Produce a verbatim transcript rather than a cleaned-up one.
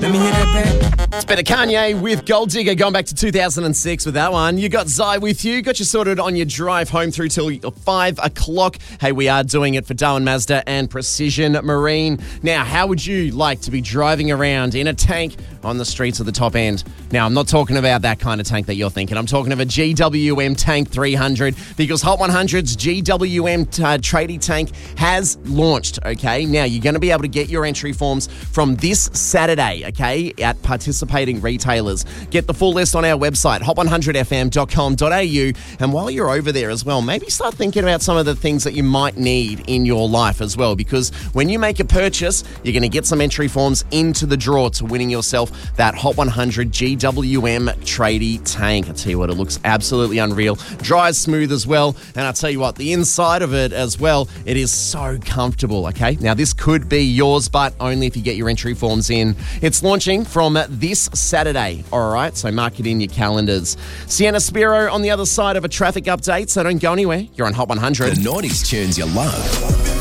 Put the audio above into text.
Let me hear that back. It's better Kanye with Gold Digger, going back to two thousand six with that one. You got Zai with you, got you sorted on your drive home through till five o'clock. Hey, we are doing it for Darwin Mazda and Precision Marine. Now, how would you like to be driving around in a tank on the streets of the top end? Now, I'm not talking about that kind of tank that you're thinking. I'm talking of a G W M Tank three hundred, because Hot one hundred's G W M uh, tradie tank has launched, okay? Now, you're going to be able to get your entry forms from this Saturday, okay, at participating retailers. Get the full list on our website, hot one hundred f m dot com dot a u, and while you're over there as well, maybe start thinking about some of the things that you might need in your life as well, because when you make a purchase, you're going to get some entry forms into the draw to winning yourself that Hot one hundred G W M tradie tank. I tell you what, it looks absolutely unreal. Dries smooth as well, and I tell you what, the inside of it as well, it is so comfortable, okay? Now, this could be yours, but only if you get your entry forms in. It's launching from this Saturday, all right? So mark it in your calendars. Sienna Spiro on the other side of a traffic update, so don't go anywhere. You're on Hot one hundred. The nineties tunes you love.